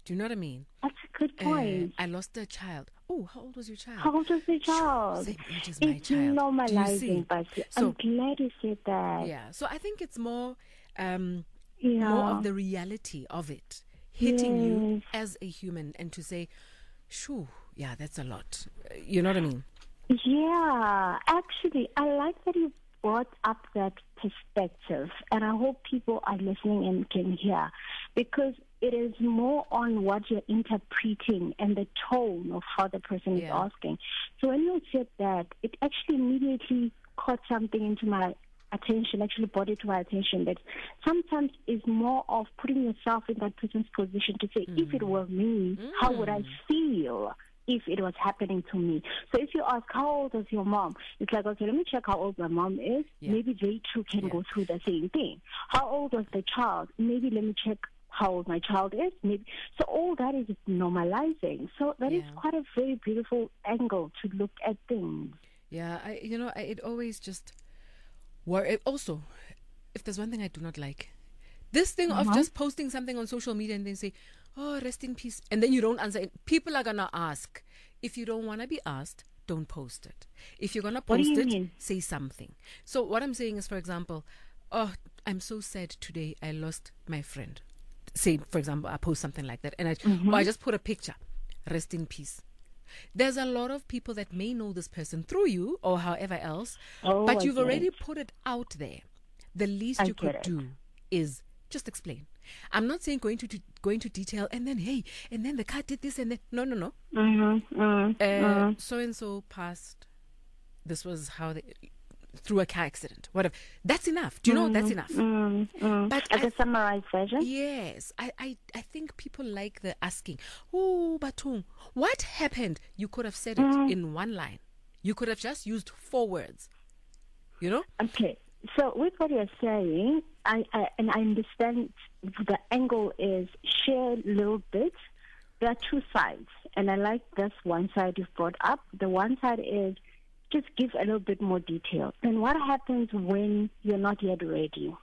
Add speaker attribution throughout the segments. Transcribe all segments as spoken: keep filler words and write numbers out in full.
Speaker 1: Do you know what I mean?
Speaker 2: That's a good point.
Speaker 1: Uh, I lost a child. Oh, how old was your child?
Speaker 2: How old was the child?
Speaker 1: Same age as my
Speaker 2: It's
Speaker 1: child.
Speaker 2: normalizing, but
Speaker 1: So-
Speaker 2: I'm glad you said that.
Speaker 1: Yeah. So I think it's more, um,
Speaker 2: Yeah.
Speaker 1: more of the reality of it hitting you
Speaker 2: Yes.
Speaker 1: as a human, and to say, "Shoo, yeah, that's a lot." Uh, You know what I mean?
Speaker 2: Yeah, actually, I like that you brought up that perspective, and I hope people are listening and can hear, because it is more on what you're interpreting and the tone of how the person
Speaker 1: Yeah.
Speaker 2: is asking. So when you said that, it actually immediately caught something into my attention, actually brought it to my attention, that sometimes it's more of putting yourself in that person's position to say, if it were me, how would I feel if it was happening to me? So if you ask, how old is your mom? It's like, okay, let me check how old my mom is.
Speaker 1: Yeah.
Speaker 2: Maybe they too can
Speaker 1: Yeah.
Speaker 2: go through the same thing. How old was the child? Maybe let me check how old my child is. Maybe. So all that is normalizing. So that is
Speaker 1: Yeah.
Speaker 2: quite a very beautiful angle to look at things.
Speaker 1: Yeah, I, you know, I, it always just worry. Also, if there's one thing I do not like, this thing of just posting something on social media and then say, "Oh, rest in peace," and then you don't answer it. People are gonna ask. If you don't want to be asked, don't post it. If you're gonna
Speaker 2: What do
Speaker 1: post
Speaker 2: you
Speaker 1: it,
Speaker 2: mean?
Speaker 1: say something. So what I'm saying is, for example, "Oh, I'm so sad today. I lost my friend." Say, for example, I post something like that, and I, or I just put a picture. Rest in peace. There's a lot of people that may know this person through you or however else,
Speaker 2: Oh,
Speaker 1: but
Speaker 2: I
Speaker 1: you've
Speaker 2: get
Speaker 1: already
Speaker 2: it.
Speaker 1: put it out there. The least
Speaker 2: I
Speaker 1: you could
Speaker 2: get it.
Speaker 1: do is just explain. I'm not saying going to de- going to detail and then hey, and then the car did this and then no, no, no.
Speaker 2: Mm-hmm, mm,
Speaker 1: Uh,
Speaker 2: mm.
Speaker 1: So and so passed. This was how they through a car accident. Whatever. That's enough. Do you know that's enough?
Speaker 2: Mm, mm.
Speaker 1: But
Speaker 2: Like
Speaker 1: I-
Speaker 2: a summarized version?
Speaker 1: Yes, I, I, I think people like the asking, "Oh, Batung, what happened?" You could have said it
Speaker 2: Mm.
Speaker 1: in one line. You could have just used four words. You know?
Speaker 2: Okay, so with what you're saying, I, I and I understand the angle is share little bits. There are two sides, and I like this one side you've brought up. The one side is just give a little bit more detail. Then what happens when you're not yet ready?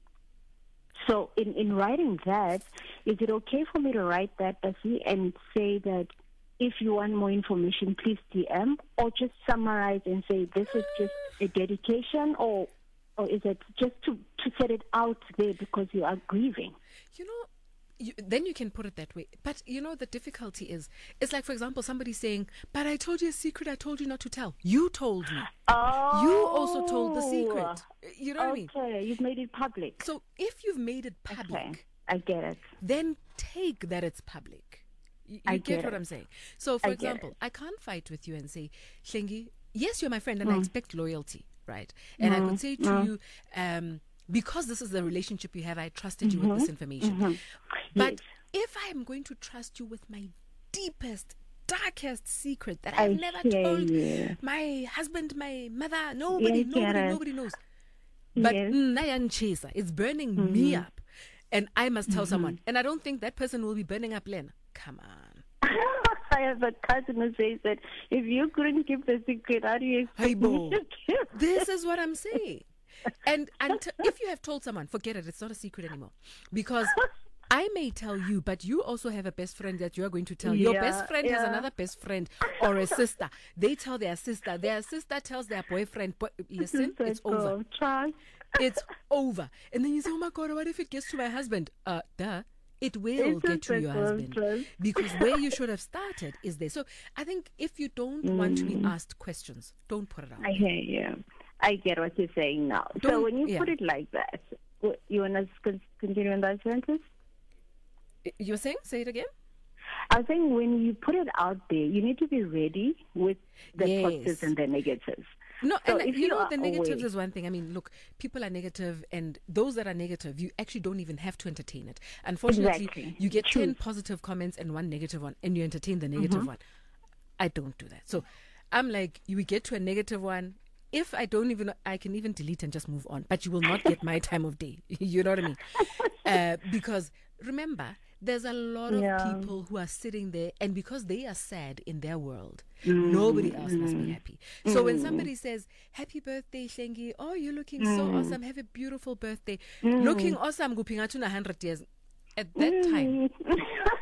Speaker 2: So in, in writing that, is it okay for me to write that, Bessie, and say that if you want more information, please D M, or just summarize and say this is just a dedication, or or is it just to, to set it out there because you are grieving?
Speaker 1: You know, you, then you can put it that way. But you know, the difficulty is, it's like, for example, somebody saying, "But I told you a secret. I told you not to tell." You told me.
Speaker 2: Oh,
Speaker 1: You also told the secret. You know what I mean?
Speaker 2: Okay, you've made it public.
Speaker 1: So if you've made it public,
Speaker 2: Okay, I get it.
Speaker 1: then take that it's public. You, you
Speaker 2: I
Speaker 1: get,
Speaker 2: get
Speaker 1: what
Speaker 2: it.
Speaker 1: I'm saying? So, for
Speaker 2: I get
Speaker 1: example,
Speaker 2: it.
Speaker 1: I can't fight with you and say, "Shengi, yes, you're my friend
Speaker 2: Mm.
Speaker 1: and I expect loyalty," right? And I could say to you, um, because this is the relationship we have, I trusted you with this information. But
Speaker 2: Mm-hmm. Yes.
Speaker 1: if I am going to trust you with my deepest, darkest secret that
Speaker 2: I
Speaker 1: I've never
Speaker 2: hear
Speaker 1: told
Speaker 2: you.
Speaker 1: my husband, my mother, nobody,
Speaker 2: Yeah, I get
Speaker 1: nobody,
Speaker 2: it.
Speaker 1: nobody knows. But
Speaker 2: Yes.
Speaker 1: Nayan Chesa, it's burning me up. And I must tell someone. And I don't think that person will be burning up Lena. Come on.
Speaker 2: I have a cousin who says that if you couldn't keep the secret, how do you expect
Speaker 1: Hey,
Speaker 2: me
Speaker 1: Bo.
Speaker 2: to keep
Speaker 1: This is what I'm saying. And and if you have told someone, forget it, it's not a secret anymore. Because I may tell you, but you also have a best friend that you are going to tell. Your
Speaker 2: Yeah,
Speaker 1: best friend has
Speaker 2: yeah.
Speaker 1: another best friend or a sister. They tell their sister. Their sister tells their boyfriend, "Boy, listen,
Speaker 2: the
Speaker 1: it's
Speaker 2: circle
Speaker 1: over.
Speaker 2: of trust?
Speaker 1: It's over." And then you say, "Oh my God, what if it gets to my husband?" Uh, duh. It will
Speaker 2: It's a
Speaker 1: get to your
Speaker 2: circle of
Speaker 1: husband.
Speaker 2: trust.
Speaker 1: Because where you should have started is there. So I think if you don't want to be asked questions, don't put it out.
Speaker 2: I hear you. I get what you're saying now. so
Speaker 1: Don't-
Speaker 2: when you
Speaker 1: yeah.
Speaker 2: put it like that, w- you want to con- continue in that sentence?
Speaker 1: You were saying? Say it again?
Speaker 2: I think when you put it out there, you need to be ready with the
Speaker 1: Yes.
Speaker 2: positives and the negatives.
Speaker 1: No,
Speaker 2: So
Speaker 1: and
Speaker 2: if
Speaker 1: you
Speaker 2: you
Speaker 1: know,
Speaker 2: are
Speaker 1: the negatives
Speaker 2: aware-
Speaker 1: is one thing. I mean, look, people are negative, and those that are negative, you actually don't even have to entertain it. Unfortunately,
Speaker 2: Exactly.
Speaker 1: you get
Speaker 2: True.
Speaker 1: ten positive comments and one negative one, and you entertain the negative
Speaker 2: Mm-hmm.
Speaker 1: one. I don't do that. So I'm like, you get to a negative one. If I don't even, I can even delete and just move on. But you will not get my time of day. You know what I mean? Uh, because remember, there's a lot of
Speaker 2: Yeah.
Speaker 1: people who are sitting there, and because they are sad in their world,
Speaker 2: Mm.
Speaker 1: nobody else must be happy. So when somebody says, "Happy birthday, Shengi. Oh, you're looking so
Speaker 2: Mm.
Speaker 1: awesome. Have a beautiful birthday. Looking awesome. Gupingatuna one hundred years." At that time,